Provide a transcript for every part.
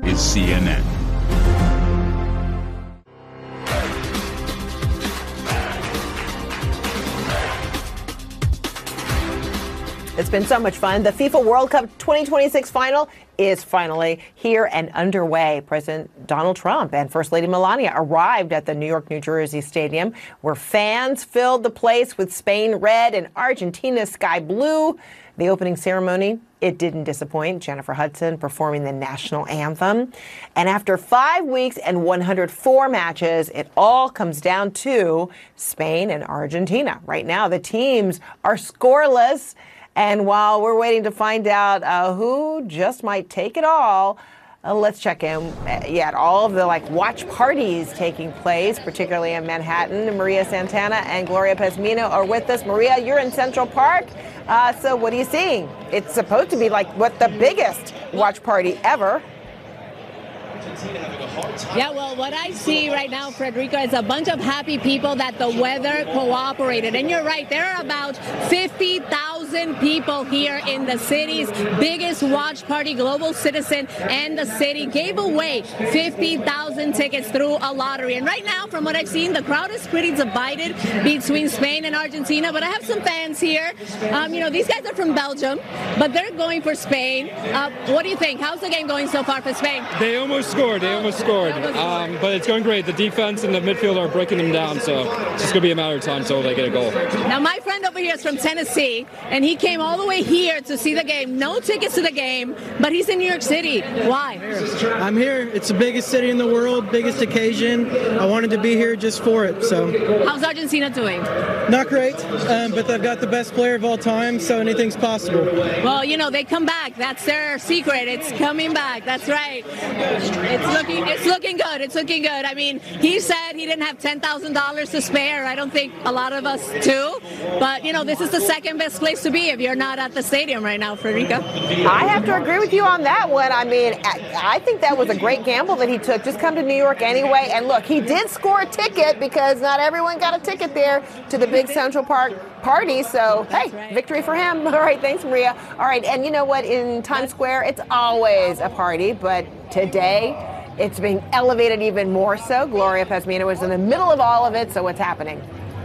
is CNN. It's been so much fun. The FIFA World Cup 2026 final is finally here and underway. President Donald Trump and First Lady Melania arrived at the New York, New Jersey stadium, where fans filled the place with Spain red and Argentina sky blue. The opening ceremony, it didn't disappoint. Jennifer Hudson performing the national anthem. And after 5 weeks and 104 matches, it all comes down to Spain and Argentina. Right now, the teams are scoreless. And while we're waiting to find out who just might take it all, let's check in at all of the watch parties taking place, particularly in Manhattan. Maria Santana and Gloria Pezmino are with us. Maria, you're in Central Park. So what are you seeing? It's supposed to be the biggest watch party ever. Yeah, well, what I see right now, Frederica, is a bunch of happy people that the weather cooperated. And you're right, there are about 50,000 people here in the city's biggest watch party. Global Citizen and the city gave away 50,000 tickets through a lottery. And right now, from what I've seen, the crowd is pretty divided between Spain and Argentina. But I have some fans here. These guys are from Belgium, but they're going for Spain. What do you think? How's the game going so far for Spain? They almost scored. But it's going great. The defense and the midfield are breaking them down, so it's just going to be a matter of time until they get a goal. Now, my friend over here is from Tennessee, and he came all the way here to see the game. No tickets to the game, but he's in New York City. Why? I'm here. It's the biggest city in the world, biggest occasion. I wanted to be here just for it. So, how's Argentina doing? Not great, but they've got the best player of all time, so anything's possible. Well, they come back. That's their secret. It's coming back. That's right. It's looking good. It's looking good. I mean, he said he didn't have $10,000 to spare. I don't think a lot of us do. But, this is the second best place to be if you're not at the stadium right now, Frederica. I have to agree with you on that one. I mean, I think that was a great gamble that he took. Just come to New York anyway. And look, he did score a ticket because not everyone got a ticket there to the big Central Park party. So, hey, victory for him. All right. Thanks, Maria. All right. And you know what? In Times Square, it's always a party. But today, it's being elevated even more so. Gloria Pezmino was in the middle of all of it. So what's happening?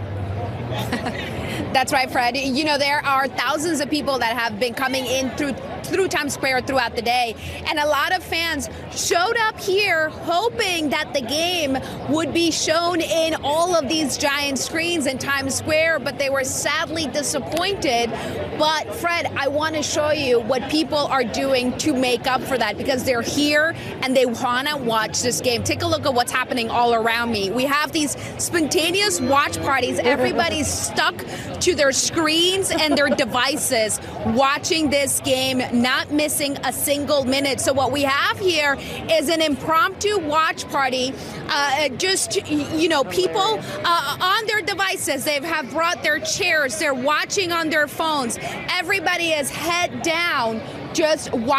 That's right, Fred. There are thousands of people that have been coming in through Times Square throughout the day. And a lot of fans showed up here hoping that the game would be shown in all of these giant screens in Times Square, but they were sadly disappointed. But Fred, I want to show you what people are doing to make up for that, because they're here and they want to watch this game. Take a look at what's happening all around me. We have these spontaneous watch parties. Everybody's stuck to their screens and their devices watching this game, not missing a single minute. So what we have here is an impromptu watch party. People on their devices. They have brought their chairs. They're watching on their phones. Everybody is head down, just watching.